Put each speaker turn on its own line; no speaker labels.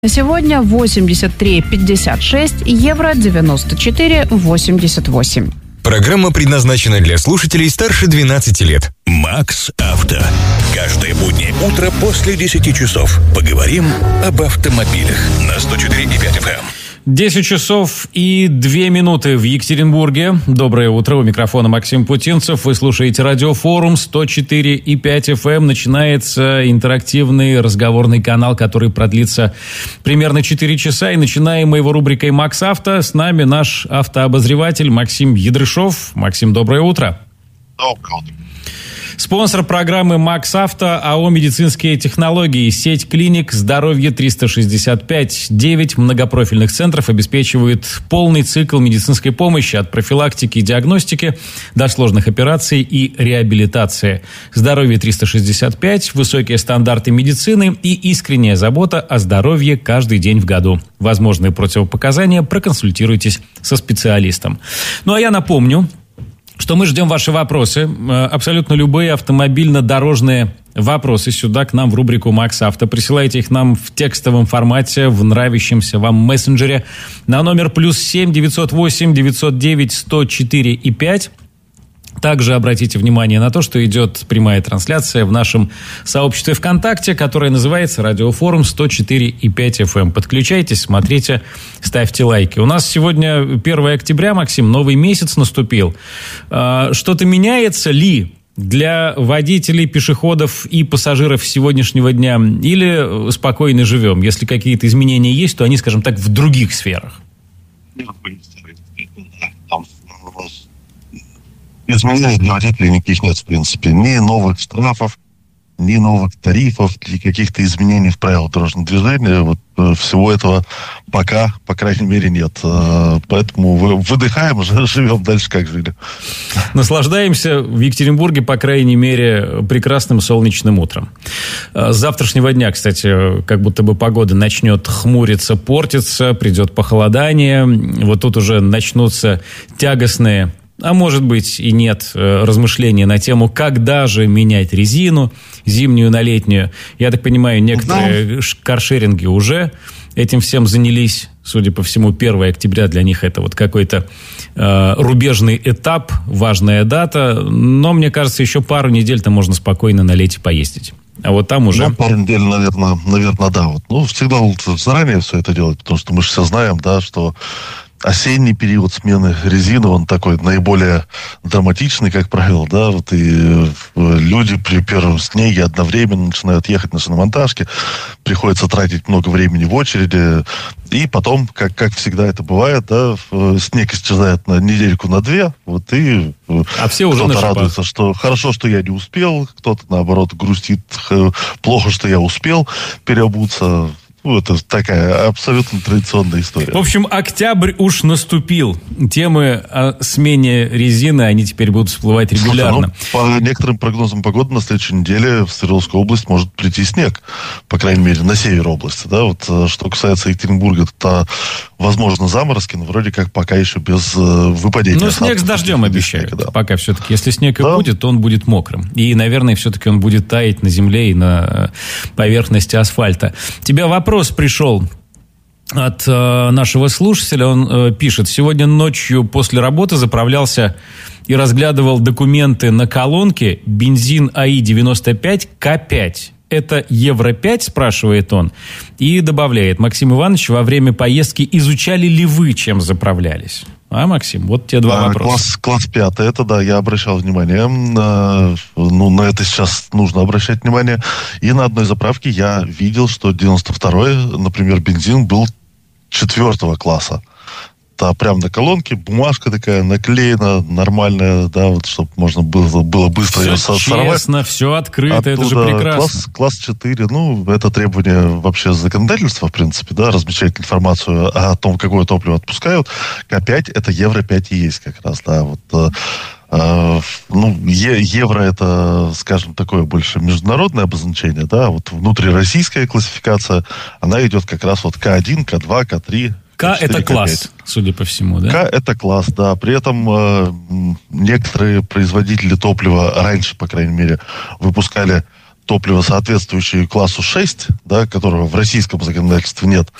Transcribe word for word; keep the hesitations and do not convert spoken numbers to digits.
На сегодня восемьдесят три пятьдесят шесть, евро девяносто четыре восемьдесят восемь.
Программа предназначена для слушателей старше двенадцати лет.
Макс Авто. Каждое буднее утро после десяти часов поговорим об автомобилях на сто четыре и пять эф эм.
десять часов и две минуты в Екатеринбурге. Доброе утро. У микрофона Максим Путинцев. Вы слушаете радиофорум сто четыре и пять эф эм. Начинается интерактивный разговорный канал, который продлится примерно четыре часа. И начинаем мы его рубрикой «Макс Авто». С нами наш автообозреватель Максим Ядрышов. Максим, доброе утро.
Доброе утро.
Спонсор программы «Макс Авто» АО «Медицинские технологии». Сеть клиник «Здоровье триста шестьдесят пять». Девять многопрофильных центров обеспечивают полный цикл медицинской помощи от профилактики и диагностики до сложных операций и реабилитации. «Здоровье триста шестьдесят пять», высокие стандарты медицины и искренняя забота о здоровье каждый день в году. Возможные противопоказания, проконсультируйтесь со специалистом. Ну а я напомню, что мы ждем ваши вопросы, абсолютно любые автомобильно-дорожные вопросы сюда, к нам в рубрику «Макс Авто». Присылайте их нам в текстовом формате, в нравящемся вам мессенджере на номер плюс семь девятьсот восемь девятьсот девять сто четыре и пять. Также обратите внимание на то, что идет прямая трансляция в нашем сообществе ВКонтакте, которое называется «Радиофорум сто четыре и пять эф эм». Подключайтесь, смотрите, ставьте лайки. У нас сегодня первое октября, Максим, новый месяц наступил. Что-то меняется ли для водителей, пешеходов и пассажиров сегодняшнего дня? Или спокойно живем? Если какие-то изменения есть, то они, скажем так, в других сферах.
Изменений для водителей никаких нет, в принципе. Ни новых штрафов, ни новых тарифов, ни каких-то изменений в правилах дорожного движения. Вот всего этого пока, по крайней мере, нет. Поэтому выдыхаем, живем дальше, как жили.
Наслаждаемся в Екатеринбурге, по крайней мере, прекрасным солнечным утром. С завтрашнего дня, кстати, как будто бы погода начнет хмуриться, портиться, придет похолодание. Вот тут уже начнутся тягостные, а может быть и нет, размышления на тему, когда же менять резину, зимнюю на летнюю. Я так понимаю, некоторые да. каршеринги уже этим всем занялись. Судя по всему, первое октября для них это вот какой-то э, рубежный этап, важная дата. Но, мне кажется, еще пару недель-то можно спокойно на лете поездить. А вот там уже...
Ну, пару недель, наверное, наверное, да. Вот. Ну, всегда лучше заранее все это делать, потому что мы же все знаем, да, что осенний период смены резины, он такой наиболее драматичный, как правило, да, вот и люди при первом снеге одновременно начинают ехать на шиномонтажке, приходится тратить много времени в очереди, и потом, как, как всегда это бывает, да, снег исчезает на недельку, на две, вот и
а все уже
кто-то радуется, что хорошо, что я не успел, кто-то, наоборот, грустит, плохо, что я успел переобуться. Ну, это такая абсолютно традиционная история.
В общем, октябрь уж наступил. Темы о смене резины, они теперь будут всплывать регулярно.
Слушай, ну, по некоторым прогнозам погоды на следующей неделе в Свердловскую область может прийти снег. По крайней мере, на север области. Да? Вот, что касается Екатеринбурга, то, возможно, заморозки, но вроде как пока еще без выпадения.
Ну, снег с дождем обещают. Снега, да. Пока все-таки. Если снег и
да.
будет, то он будет мокрым. И, наверное, все-таки он будет таять на земле и на поверхности асфальта. Тебя вопрос Вопрос пришел от э, нашего слушателя. Он э, пишет: сегодня ночью после работы заправлялся и разглядывал документы на колонке. Бензин АИ девяносто пять К пять. Это евро пять, спрашивает он. И добавляет: Максим Иванович, во время поездки изучали ли вы, чем заправлялись? А, Максим, вот те два
а,
вопроса.
Класс, класс пятый, это да, я обращал внимание. На, ну, на это сейчас нужно обращать внимание. И на одной заправке я видел, что девяносто второй, например, бензин был четвертого класса. Да, прям на колонке, бумажка такая наклеена, нормальная, да, вот, чтобы можно было, было быстро
все
ее сорвать.
Честно, все открыто,
оттуда
это же прекрасно.
Класс, класс четыре, ну, это требование вообще законодательства, в принципе, да, размещать информацию о том, какое топливо отпускают. К пять это евро пять и есть как раз, да, вот. Uh, ну, е- евро это, скажем, такое больше международное обозначение, да, вот внутрироссийская классификация, она идет как раз вот К один, К два, К три.
К это класс, судя по всему, да?
К это класс, да. При этом э, некоторые производители топлива раньше, по крайней мере, выпускали топливо, соответствующее классу шесть, да, которого в российском законодательстве нет,